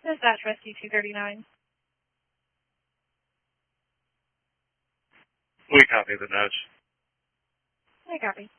Dispatch Rescue 239. We copy the nudge. I copy.